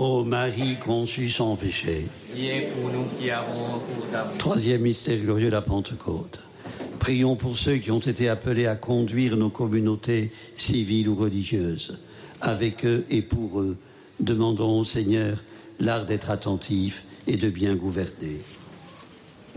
Ô Marie conçue sans péché. Priez pour nous qui avons recours à vous. Troisième mystère glorieux, la Pentecôte. Prions pour ceux qui ont été appelés à conduire nos communautés civiles ou religieuses. Avec eux et pour eux, demandons au Seigneur l'art d'être attentif et de bien gouverner.